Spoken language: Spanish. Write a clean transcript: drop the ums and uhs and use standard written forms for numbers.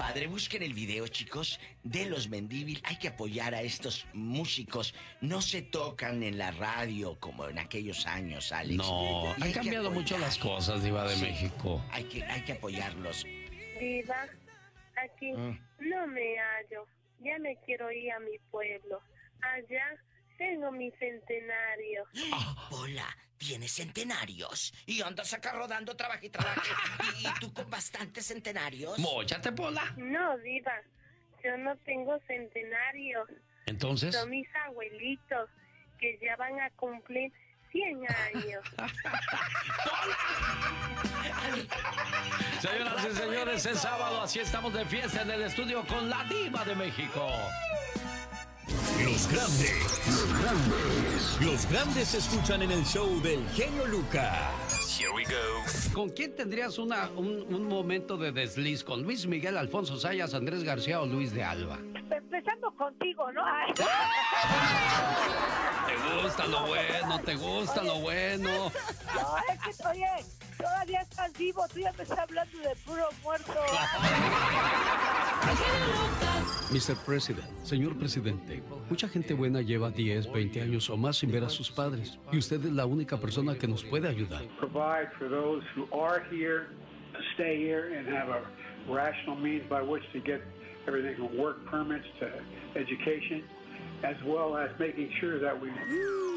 padre. Busquen el video, chicos, de los Mendívil. Hay que apoyar a estos músicos. No se tocan en la radio como en aquellos años, Alex. No, han cambiado mucho las cosas, Diva de México. Hay que apoyarlos. Diva, aquí no me hallo. Ya me quiero ir a mi pueblo. Allá tengo mi centenario. Hola, ¿tienes centenarios? Y andas acá rodando, trabaja y ¿Y tú con bastantes centenarios? ¡Móchate, Pola! No, Diva, yo no tengo centenarios. ¿Entonces? Son mis abuelitos, que ya van a cumplir 100 años. Señoras y señores, es sábado, así estamos de fiesta en el estudio con la Diva de México. Los grandes se escuchan en el show del genio Lucas. Here we go. ¿Con quién tendrías un momento de desliz? ¿Con Luis Miguel, Alfonso Sayas, Andrés García o Luis de Alba? Empezando contigo, ¿no? ¿Te gusta lo bueno? ¿Te gusta lo bueno? No, es que, oye, todavía estás vivo, tú ya me estás hablando de puro muerto. Mr. President, señor presidente, mucha gente buena lleva 10, 20 años o más sin ver a sus padres, y usted es la única persona que nos puede ayudar. Provide for those who are here to stay here and have a rational means by which to get everything from work permits to education, as well as making sure that we